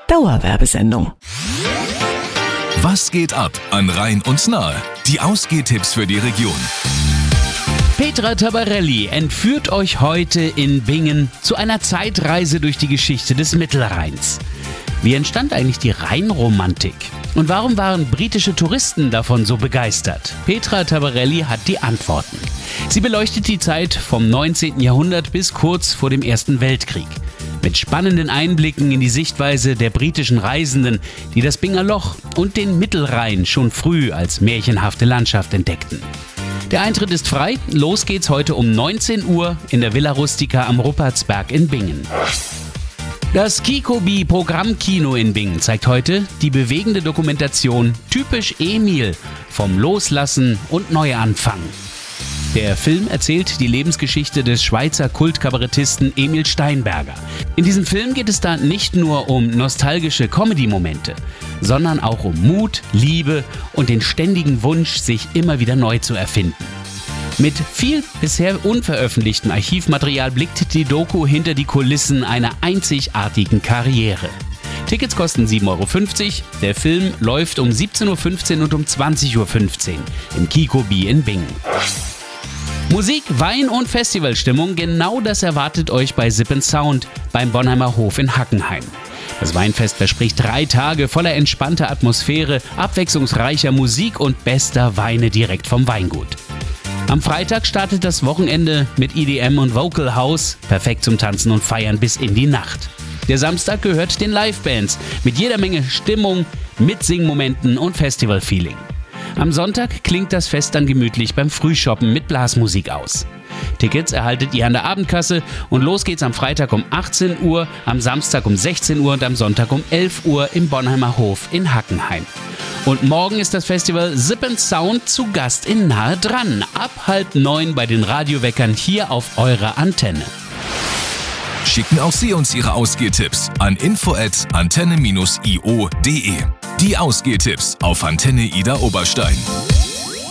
Dauerwerbesendung. Was geht ab an Rhein und Nahe? Die Ausgehtipps für die Region. Petra Tabarelli entführt euch heute in Bingen zu einer Zeitreise durch die Geschichte des Mittelrheins. Wie entstand eigentlich die Rheinromantik? Und warum waren britische Touristen davon so begeistert? Petra Tabarelli hat die Antworten. Sie beleuchtet die Zeit vom 19. Jahrhundert bis kurz vor dem Ersten Weltkrieg. Mit spannenden Einblicken in die Sichtweise der britischen Reisenden, die das Binger Loch und den Mittelrhein schon früh als märchenhafte Landschaft entdeckten. Der Eintritt ist frei. Los geht's heute um 19 Uhr in der Villa Rustica am Ruppertsberg in Bingen. Das Kikobi Programmkino in Bingen zeigt heute die bewegende Dokumentation Typisch Emil vom Loslassen und Neuanfang. Der Film erzählt die Lebensgeschichte des Schweizer Kultkabarettisten Emil Steinberger. In diesem Film geht es da nicht nur um nostalgische Comedy-Momente, sondern auch um Mut, Liebe und den ständigen Wunsch, sich immer wieder neu zu erfinden. Mit viel bisher unveröffentlichtem Archivmaterial blickt die Doku hinter die Kulissen einer einzigartigen Karriere. Tickets kosten 7,50 €. Der Film läuft um 17:15 Uhr und um 20:15 Uhr im Kikobi in Bingen. Musik, Wein und Festivalstimmung, genau das erwartet euch bei Sip & Sound beim Bonheimer Hof in Hackenheim. Das Weinfest verspricht 3 Tage voller entspannter Atmosphäre, abwechslungsreicher Musik und bester Weine direkt vom Weingut. Am Freitag startet das Wochenende mit EDM und Vocal House, perfekt zum Tanzen und Feiern bis in die Nacht. Der Samstag gehört den Livebands mit jeder Menge Stimmung, Mitsingmomenten und Festivalfeeling. Am Sonntag klingt das Fest dann gemütlich beim Frühshoppen mit Blasmusik aus. Tickets erhaltet ihr an der Abendkasse und los geht's am Freitag um 18 Uhr, am Samstag um 16 Uhr und am Sonntag um 11 Uhr im Bonheimer Hof in Hackenheim. Und morgen ist das Festival Sip & Sound zu Gast in Nahe dran, ab 8:30 bei den Radioweckern hier auf eurer Antenne. Schicken auch Sie uns Ihre Ausgehtipps an info@antenne-io.de. Die Ausgehtipps auf Antenne Ida Oberstein.